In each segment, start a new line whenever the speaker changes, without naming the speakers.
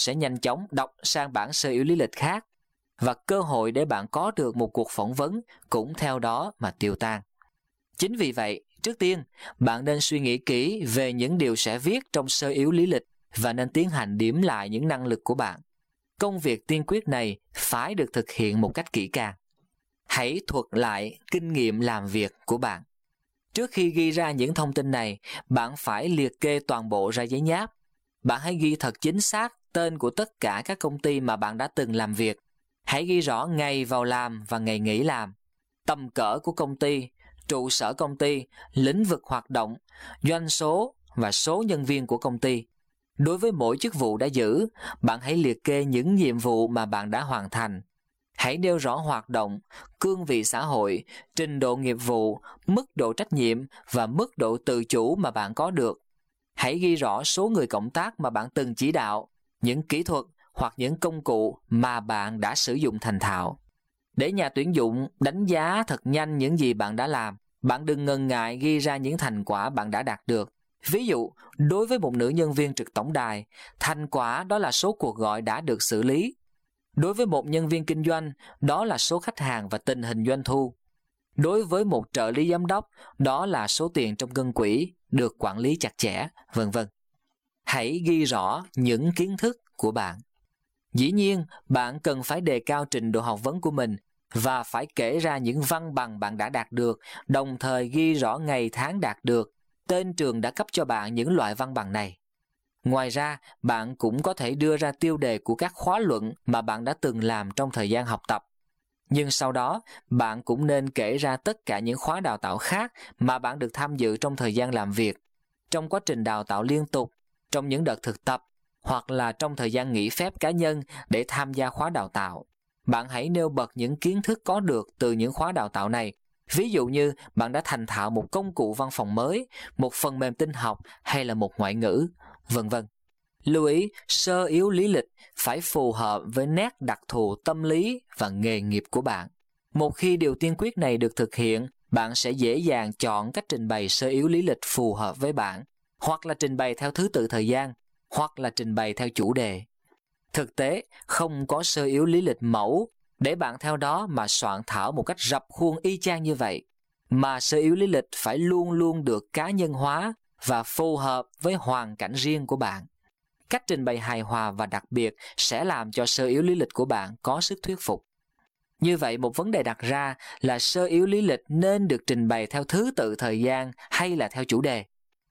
sẽ nhanh chóng đọc sang bảng sơ yếu lý lịch khác, và cơ hội để bạn có được một cuộc phỏng vấn cũng theo đó mà tiêu tan. Chính vì vậy, trước tiên, bạn nên suy nghĩ kỹ về những điều sẽ viết trong sơ yếu lý lịch và nên tiến hành điểm lại những năng lực của bạn. Công việc tiên quyết này phải được thực hiện một cách kỹ càng. Hãy thuật lại kinh nghiệm làm việc của bạn. Trước khi ghi ra những thông tin này, bạn phải liệt kê toàn bộ ra giấy nháp. Bạn hãy ghi thật chính xác tên của tất cả các công ty mà bạn đã từng làm việc. Hãy ghi rõ ngày vào làm và ngày nghỉ làm, tầm cỡ của công ty, trụ sở công ty, lĩnh vực hoạt động, doanh số và số nhân viên của công ty. Đối với mỗi chức vụ đã giữ, bạn hãy liệt kê những nhiệm vụ mà bạn đã hoàn thành. Hãy nêu rõ hoạt động, cương vị xã hội, trình độ nghiệp vụ, mức độ trách nhiệm và mức độ tự chủ mà bạn có được. Hãy ghi rõ số người cộng tác mà bạn từng chỉ đạo, những kỹ thuật hoặc những công cụ mà bạn đã sử dụng thành thạo. Để nhà tuyển dụng đánh giá thật nhanh những gì bạn đã làm, bạn đừng ngần ngại ghi ra những thành quả bạn đã đạt được. Ví dụ, đối với một nữ nhân viên trực tổng đài, thành quả đó là số cuộc gọi đã được xử lý. Đối với một nhân viên kinh doanh, đó là số khách hàng và tình hình doanh thu. Đối với một trợ lý giám đốc, đó là số tiền trong ngân quỹ được quản lý chặt chẽ, vân vân. Hãy ghi rõ những kiến thức của bạn. Dĩ nhiên, bạn cần phải đề cao trình độ học vấn của mình và phải kể ra những văn bằng bạn đã đạt được, đồng thời ghi rõ ngày tháng đạt được, tên trường đã cấp cho bạn những loại văn bằng này. Ngoài ra, bạn cũng có thể đưa ra tiêu đề của các khóa luận mà bạn đã từng làm trong thời gian học tập. Nhưng sau đó, bạn cũng nên kể ra tất cả những khóa đào tạo khác mà bạn được tham dự trong thời gian làm việc, trong quá trình đào tạo liên tục, trong những đợt thực tập, hoặc là trong thời gian nghỉ phép cá nhân để tham gia khóa đào tạo. Bạn hãy nêu bật những kiến thức có được từ những khóa đào tạo này. Ví dụ như bạn đã thành thạo một công cụ văn phòng mới, một phần mềm tin học hay là một ngoại ngữ, vân vân. Lưu ý, sơ yếu lý lịch phải phù hợp với nét đặc thù tâm lý và nghề nghiệp của bạn. Một khi điều tiên quyết này được thực hiện, bạn sẽ dễ dàng chọn cách trình bày sơ yếu lý lịch phù hợp với bạn, hoặc là trình bày theo thứ tự thời gian, hoặc là trình bày theo chủ đề. Thực tế, không có sơ yếu lý lịch mẫu để bạn theo đó mà soạn thảo một cách rập khuôn y chang như vậy, mà sơ yếu lý lịch phải luôn luôn được cá nhân hóa và phù hợp với hoàn cảnh riêng của bạn. Cách trình bày hài hòa và đặc biệt sẽ làm cho sơ yếu lý lịch của bạn có sức thuyết phục. Như vậy, một vấn đề đặt ra là sơ yếu lý lịch nên được trình bày theo thứ tự thời gian hay là theo chủ đề.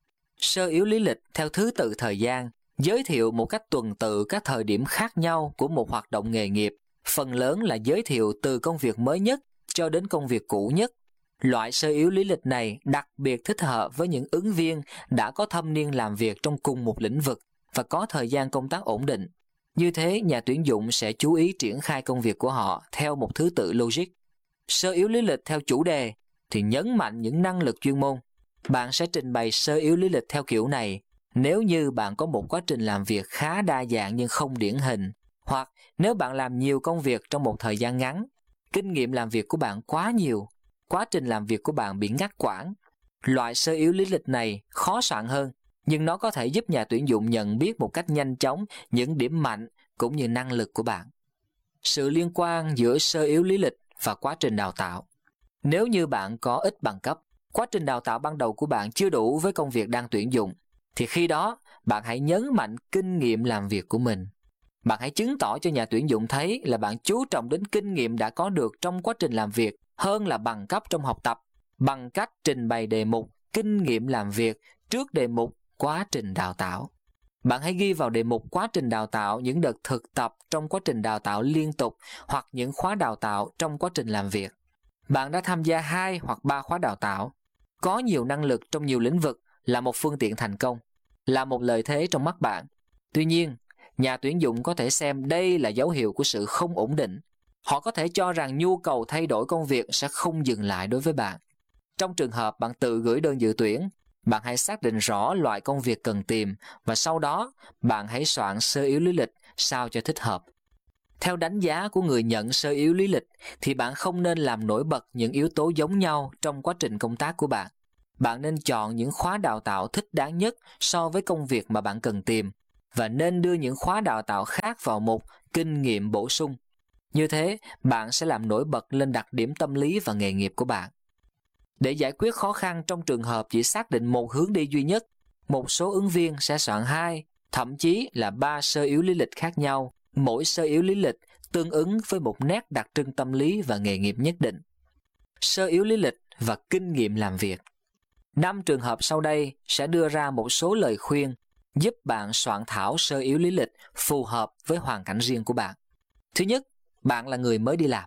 Sơ yếu lý lịch theo thứ tự thời gian giới thiệu một cách tuần tự các thời điểm khác nhau của một hoạt động nghề nghiệp, phần lớn là giới thiệu từ công việc mới nhất cho đến công việc cũ nhất. Loại sơ yếu lý lịch này đặc biệt thích hợp với những ứng viên đã có thâm niên làm việc trong cùng một lĩnh vực và có thời gian công tác ổn định. Như thế, nhà tuyển dụng sẽ chú ý triển khai công việc của họ theo một thứ tự logic. Sơ yếu lý lịch theo chủ đề thì nhấn mạnh những năng lực chuyên môn. Bạn sẽ trình bày sơ yếu lý lịch theo kiểu này nếu như bạn có một quá trình làm việc khá đa dạng nhưng không điển hình, hoặc nếu bạn làm nhiều công việc trong một thời gian ngắn, kinh nghiệm làm việc của bạn quá nhiều, quá trình làm việc của bạn bị ngắt quãng. Loại sơ yếu lý lịch này khó soạn hơn, nhưng nó có thể giúp nhà tuyển dụng nhận biết một cách nhanh chóng những điểm mạnh cũng như năng lực của bạn. Sự liên quan giữa sơ yếu lý lịch và quá trình đào tạo. Nếu như bạn có ít bằng cấp, quá trình đào tạo ban đầu của bạn chưa đủ với công việc đang tuyển dụng, thì khi đó bạn hãy nhấn mạnh kinh nghiệm làm việc của mình. Bạn hãy chứng tỏ cho nhà tuyển dụng thấy là bạn chú trọng đến kinh nghiệm đã có được trong quá trình làm việc hơn là bằng cấp trong học tập, bằng cách trình bày đề mục kinh nghiệm làm việc trước đề mục quá trình đào tạo. Bạn hãy ghi vào đề mục quá trình đào tạo những đợt thực tập trong quá trình đào tạo liên tục hoặc những khóa đào tạo trong quá trình làm việc. Bạn đã tham gia 2 hoặc 3 khóa đào tạo. Có nhiều năng lực trong nhiều lĩnh vực là một phương tiện thành công, là một lợi thế trong mắt bạn. Tuy nhiên, nhà tuyển dụng có thể xem đây là dấu hiệu của sự không ổn định. Họ có thể cho rằng nhu cầu thay đổi công việc sẽ không dừng lại đối với bạn. Trong trường hợp bạn tự gửi đơn dự tuyển, bạn hãy xác định rõ loại công việc cần tìm và sau đó bạn hãy soạn sơ yếu lý lịch sao cho thích hợp. Theo đánh giá của người nhận sơ yếu lý lịch thì bạn không nên làm nổi bật những yếu tố giống nhau trong quá trình công tác của bạn. Bạn nên chọn những khóa đào tạo thích đáng nhất so với công việc mà bạn cần tìm. và nên đưa những khóa đào tạo khác vào mục kinh nghiệm bổ sung. Như thế, bạn sẽ làm nổi bật lên đặc điểm tâm lý và nghề nghiệp của bạn. Để giải quyết khó khăn trong trường hợp chỉ xác định một hướng đi duy nhất, một số ứng viên sẽ soạn 2, thậm chí là 3 sơ yếu lý lịch khác nhau, mỗi sơ yếu lý lịch tương ứng với một nét đặc trưng tâm lý và nghề nghiệp nhất định. Sơ yếu lý lịch và kinh nghiệm làm việc. 5 trường hợp sau đây sẽ đưa ra một số lời khuyên giúp bạn soạn thảo sơ yếu lý lịch phù hợp với hoàn cảnh riêng của bạn. Thứ nhất, bạn là người mới đi làm.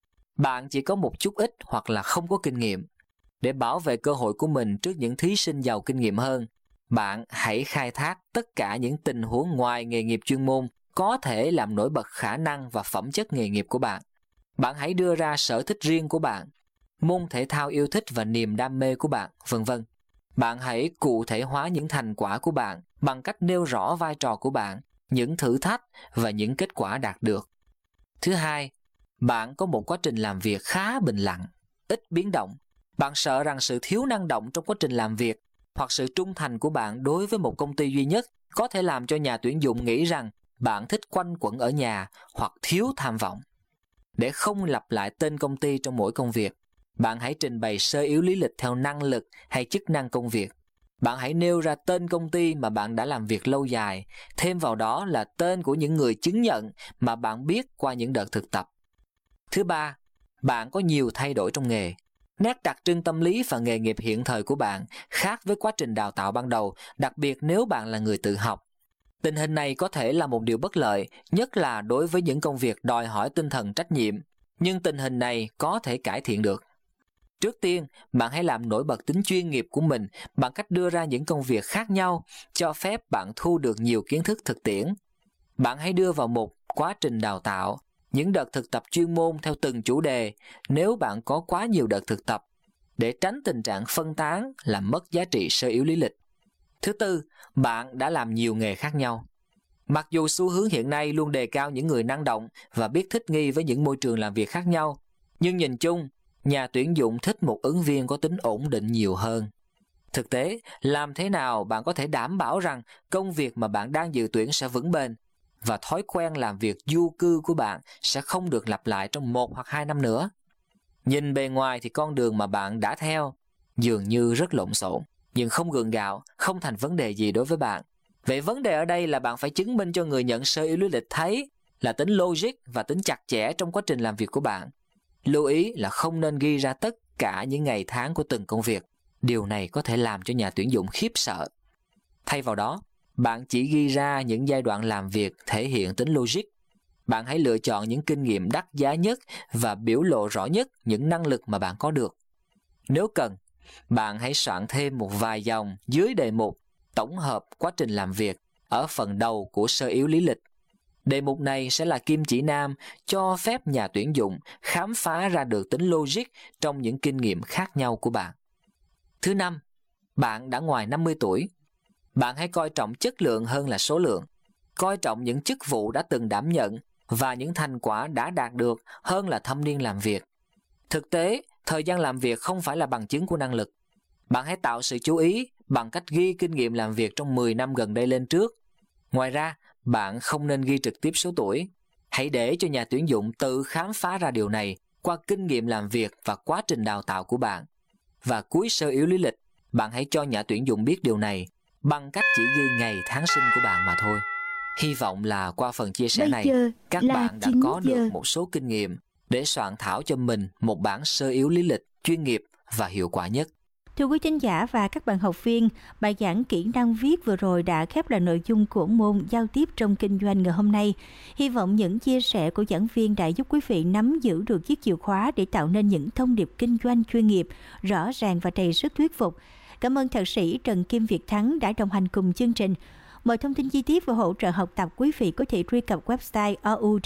Bạn chỉ có một chút ít hoặc là không có kinh nghiệm. Để bảo vệ cơ hội của mình trước những thí sinh giàu kinh nghiệm hơn, bạn hãy khai thác tất cả những tình huống ngoài nghề nghiệp chuyên môn có thể làm nổi bật khả năng và phẩm chất nghề nghiệp của bạn. Bạn hãy đưa ra sở thích riêng của bạn, môn thể thao yêu thích và niềm đam mê của bạn, vân vân. Bạn hãy cụ thể hóa những thành quả của bạn bằng cách nêu rõ vai trò của bạn, những thử thách và những kết quả đạt được. Thứ hai, bạn có một quá trình làm việc khá bình lặng, ít biến động. Bạn sợ rằng sự thiếu năng động trong quá trình làm việc hoặc sự trung thành của bạn đối với một công ty duy nhất có thể làm cho nhà tuyển dụng nghĩ rằng bạn thích quanh quẩn ở nhà hoặc thiếu tham vọng. Để không lặp lại tên công ty trong mỗi công việc, bạn hãy trình bày sơ yếu lý lịch theo năng lực hay chức năng công việc. Bạn hãy nêu ra tên công ty mà bạn đã làm việc lâu dài, thêm vào đó là tên của những người chứng nhận mà bạn biết qua những đợt thực tập. Thứ ba, bạn có nhiều thay đổi trong nghề. Nét đặc trưng tâm lý và nghề nghiệp hiện thời của bạn khác với quá trình đào tạo ban đầu, đặc biệt nếu bạn là người tự học. Tình hình này có thể là một điều bất lợi, nhất là đối với những công việc đòi hỏi tinh thần trách nhiệm, nhưng tình hình này có thể cải thiện được. Trước tiên, bạn hãy làm nổi bật tính chuyên nghiệp của mình bằng cách đưa ra những công việc khác nhau, cho phép bạn thu được nhiều kiến thức thực tiễn. Bạn hãy đưa vào một quá trình đào tạo, những đợt thực tập chuyên môn theo từng chủ đề nếu bạn có quá nhiều đợt thực tập, để tránh tình trạng phân tán làm mất giá trị sơ yếu lý lịch. Thứ tư, bạn đã làm nhiều nghề khác nhau. Mặc dù xu hướng hiện nay luôn đề cao những người năng động và biết thích nghi với những môi trường làm việc khác nhau, nhưng nhìn chung, nhà tuyển dụng thích một ứng viên có tính ổn định nhiều hơn. Thực tế, làm thế nào bạn có thể đảm bảo rằng công việc mà bạn đang dự tuyển sẽ vững bền và thói quen làm việc du cư của bạn sẽ không được lặp lại trong 1 hoặc 2 năm nữa? Nhìn bề ngoài thì con đường mà bạn đã theo dường như rất lộn xộn, nhưng không gượng gạo, không thành vấn đề gì đối với bạn. Vậy vấn đề ở đây là bạn phải chứng minh cho người nhận sơ yếu lý lịch thấy là tính logic và tính chặt chẽ trong quá trình làm việc của bạn. Lưu ý là không nên ghi ra tất cả những ngày tháng của từng công việc. Điều này có thể làm cho nhà tuyển dụng khiếp sợ. Thay vào đó, bạn chỉ ghi ra những giai đoạn làm việc thể hiện tính logic. Bạn hãy lựa chọn những kinh nghiệm đắt giá nhất và biểu lộ rõ nhất những năng lực mà bạn có được. Nếu cần, bạn hãy soạn thêm một vài dòng dưới đề mục tổng hợp quá trình làm việc ở phần đầu của sơ yếu lý lịch. Đề mục này sẽ là kim chỉ nam cho phép nhà tuyển dụng khám phá ra được tính logic trong những kinh nghiệm khác nhau của bạn. Thứ năm, bạn đã ngoài 50 tuổi. Bạn hãy coi trọng chất lượng hơn là số lượng. Coi trọng những chức vụ đã từng đảm nhận và những thành quả đã đạt được hơn là thâm niên làm việc. Thực tế, thời gian làm việc không phải là bằng chứng của năng lực. Bạn hãy tạo sự chú ý bằng cách ghi kinh nghiệm làm việc trong 10 năm gần đây lên trước. Ngoài ra, bạn không nên ghi trực tiếp số tuổi. Hãy để cho nhà tuyển dụng tự khám phá ra điều này qua kinh nghiệm làm việc và quá trình đào tạo của bạn. Và cuối sơ yếu lý lịch, bạn hãy cho nhà tuyển dụng biết điều này bằng cách chỉ ghi ngày tháng sinh của bạn mà thôi. Hy vọng là qua phần chia sẻ này, các bạn đã có được một số kinh nghiệm để soạn thảo cho mình một bản sơ yếu lý lịch chuyên nghiệp và hiệu quả nhất.
Thưa quý thính giả và các bạn học viên, bài giảng kỹ năng viết vừa rồi đã khép lại nội dung của môn giao tiếp trong kinh doanh ngày hôm nay. Hy vọng những chia sẻ của giảng viên đã giúp quý vị nắm giữ được chiếc chìa khóa để tạo nên những thông điệp kinh doanh chuyên nghiệp, rõ ràng và đầy sức thuyết phục. Cảm ơn thạc sĩ Trần Kim Việt Thắng đã đồng hành cùng chương trình. Mọi thông tin chi tiết và hỗ trợ học tập quý vị có thể truy cập website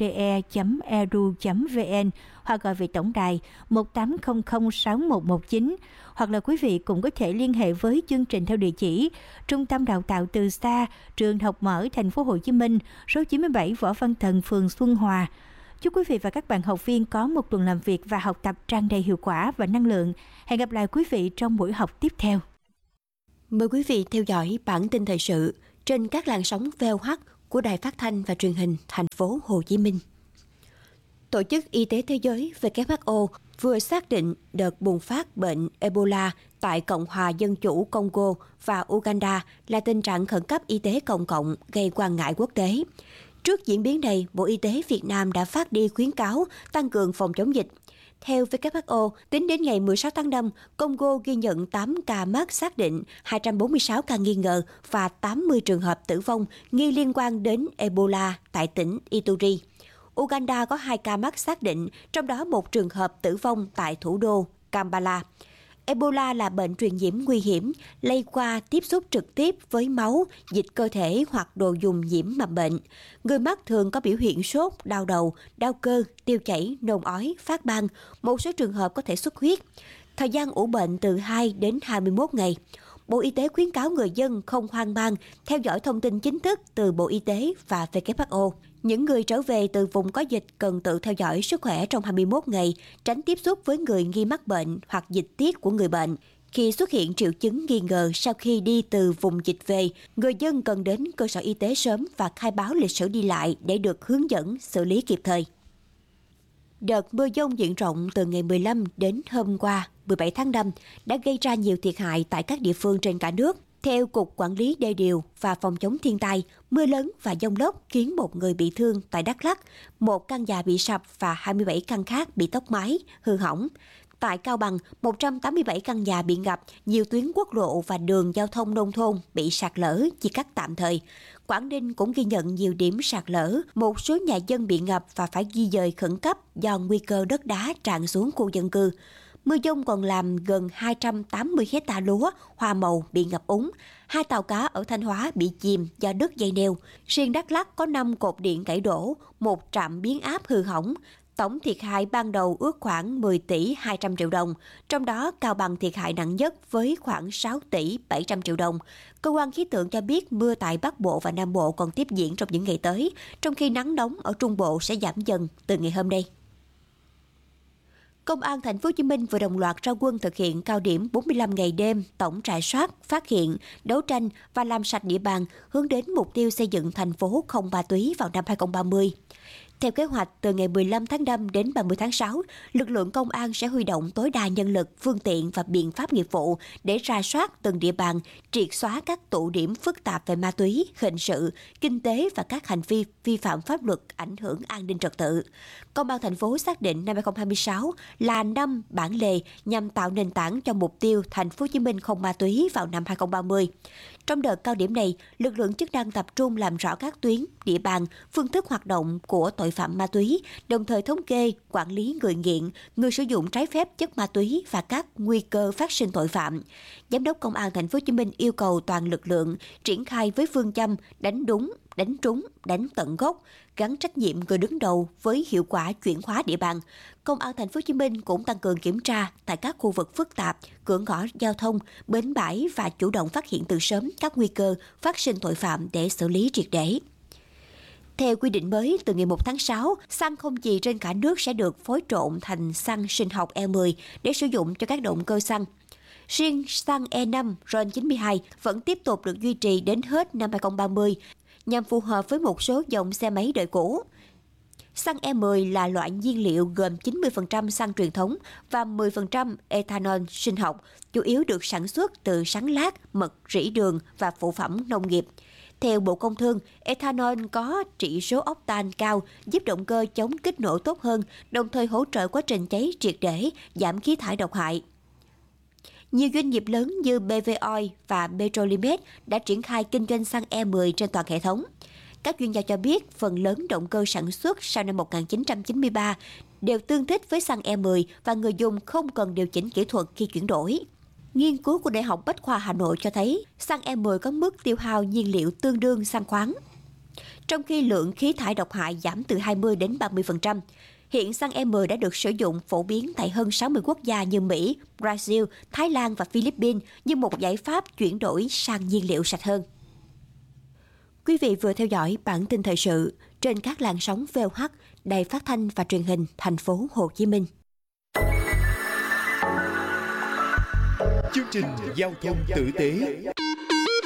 oude.edu.vn hoặc gọi về tổng đài 18006119, hoặc là quý vị cũng có thể liên hệ với chương trình theo địa chỉ Trung tâm Đào tạo Từ Xa, Trường Học Mở Thành phố Hồ Chí Minh, số 97 Võ Văn Tần, phường Xuân Hòa. Chúc quý vị và các bạn học viên có một tuần làm việc và học tập tràn đầy hiệu quả và năng lượng. Hẹn gặp lại quý vị trong buổi học tiếp theo.
Mời quý vị theo dõi bản tin thời sự trên các làn sóng VOH của Đài Phát thanh và Truyền hình thành phố Hồ Chí Minh. Tổ chức Y tế Thế giới WHO vừa xác định đợt bùng phát bệnh Ebola tại Cộng hòa Dân chủ Congo và Uganda là tình trạng khẩn cấp y tế công cộng gây quan ngại quốc tế. Trước diễn biến này, Bộ Y tế Việt Nam đã phát đi khuyến cáo tăng cường phòng chống dịch. Theo WHO, tính đến ngày 16 tháng 5, Congo ghi nhận 8 ca mắc xác định, 246 ca nghi ngờ và 80 trường hợp tử vong nghi liên quan đến Ebola tại tỉnh Ituri. Uganda có 2 ca mắc xác định, trong đó một trường hợp tử vong tại thủ đô Kampala. Ebola là bệnh truyền nhiễm nguy hiểm, lây qua tiếp xúc trực tiếp với máu, dịch cơ thể hoặc đồ dùng nhiễm mầm bệnh. Người mắc thường có biểu hiện sốt, đau đầu, đau cơ, tiêu chảy, nôn ói, phát ban. Một số trường hợp có thể xuất huyết. Thời gian ủ bệnh từ 2 đến 21 ngày. Bộ Y tế khuyến cáo người dân không hoang mang, theo dõi thông tin chính thức từ Bộ Y tế và WHO. Những người trở về từ vùng có dịch cần tự theo dõi sức khỏe trong 21 ngày, tránh tiếp xúc với người nghi mắc bệnh hoặc dịch tiết của người bệnh. Khi xuất hiện triệu chứng nghi ngờ sau khi đi từ vùng dịch về, người dân cần đến cơ sở y tế sớm và khai báo lịch sử đi lại để được hướng dẫn xử lý kịp thời. Đợt mưa dông diện rộng từ ngày 15 đến hôm qua, 17 tháng 5, đã gây ra nhiều thiệt hại tại các địa phương trên cả nước. Theo Cục Quản lý Đê điều và Phòng chống thiên tai, mưa lớn và dông lốc khiến một người bị thương tại Đắk Lắk, một căn nhà bị sập và 27 căn khác bị tốc mái, hư hỏng. Tại Cao Bằng, 187 căn nhà bị ngập, nhiều tuyến quốc lộ và đường giao thông nông thôn bị sạt lở, chia cắt tạm thời. Quảng Ninh cũng ghi nhận nhiều điểm sạt lở, một số nhà dân bị ngập và phải di dời khẩn cấp do nguy cơ đất đá tràn xuống khu dân cư. Mưa dông còn làm gần 280 hectare lúa, hoa màu bị ngập úng. 2 tàu cá ở Thanh Hóa bị chìm do đứt dây neo. Riêng Đắk Lắk có 5 cột điện gãy đổ, 1 trạm biến áp hư hỏng. Tổng thiệt hại ban đầu ước khoảng 10 tỷ 200 triệu đồng, trong đó Cao Bằng thiệt hại nặng nhất với khoảng 6 tỷ 700 triệu đồng. Cơ quan khí tượng cho biết mưa tại Bắc Bộ và Nam Bộ còn tiếp diễn trong những ngày tới, trong khi nắng nóng ở Trung Bộ sẽ giảm dần từ ngày hôm nay. Công an Thành phố Hồ Chí Minh vừa đồng loạt ra quân thực hiện cao điểm 45 ngày đêm tổng rà soát, phát hiện, đấu tranh và làm sạch địa bàn, hướng đến mục tiêu xây dựng thành phố không ma túy vào năm 2030. Theo kế hoạch, từ ngày 15 tháng 5 đến 30 tháng 6, lực lượng công an sẽ huy động tối đa nhân lực, phương tiện và biện pháp nghiệp vụ để rà soát từng địa bàn, triệt xóa các tụ điểm phức tạp về ma túy, hình sự, kinh tế và các hành vi vi phạm pháp luật ảnh hưởng an ninh trật tự. Công an thành phố xác định năm 2026 là năm bản lề nhằm tạo nền tảng cho mục tiêu Thành phố Hồ Chí Minh không ma túy vào năm 2030. Trong đợt cao điểm này, lực lượng chức năng tập trung làm rõ các tuyến, địa bàn, phương thức hoạt động của tội phạm ma túy, đồng thời thống kê, quản lý người nghiện, người sử dụng trái phép chất ma túy và các nguy cơ phát sinh tội phạm. Giám đốc Công an Thành phố Hồ Chí Minh yêu cầu toàn lực lượng triển khai với phương châm đánh đúng, đánh trúng, đánh tận gốc, gắn trách nhiệm người đứng đầu với hiệu quả chuyển hóa địa bàn. Công an Thành phố Hồ Chí Minh cũng tăng cường kiểm tra tại các khu vực phức tạp, cửa ngõ giao thông, bến bãi và chủ động phát hiện từ sớm các nguy cơ phát sinh tội phạm để xử lý triệt để. Theo quy định mới, từ ngày 1 tháng 6, xăng không chì trên cả nước sẽ được phối trộn thành xăng sinh học E10 để sử dụng cho các động cơ xăng. Riêng xăng E5 RON92 vẫn tiếp tục được duy trì đến hết năm 2030, nhằm phù hợp với một số dòng xe máy đời cũ. Xăng E10 là loại nhiên liệu gồm 90% xăng truyền thống và 10% ethanol sinh học, chủ yếu được sản xuất từ sắn lát, mật, rỉ đường và phụ phẩm nông nghiệp. Theo Bộ Công Thương, ethanol có chỉ số octan cao, giúp động cơ chống kích nổ tốt hơn, đồng thời hỗ trợ quá trình cháy triệt để, giảm khí thải độc hại. Nhiều doanh nghiệp lớn như BV Oil và Petrolimex đã triển khai kinh doanh xăng E10 trên toàn hệ thống. Các chuyên gia cho biết phần lớn động cơ sản xuất sau năm 1993 đều tương thích với xăng E10 và người dùng không cần điều chỉnh kỹ thuật khi chuyển đổi. Nghiên cứu của Đại học Bách khoa Hà Nội cho thấy xăng E10 có mức tiêu hao nhiên liệu tương đương xăng khoáng, trong khi lượng khí thải độc hại giảm từ 20 đến 30%. Hiện xăng E10 đã được sử dụng phổ biến tại hơn 60 quốc gia như Mỹ, Brazil, Thái Lan và Philippines như một giải pháp chuyển đổi sang nhiên liệu sạch hơn. Quý vị vừa theo dõi bản tin thời sự trên các làn sóng VOH, Đài Phát thanh và Truyền hình Thành phố Hồ Chí Minh.
Chương trình giao thông tử tế.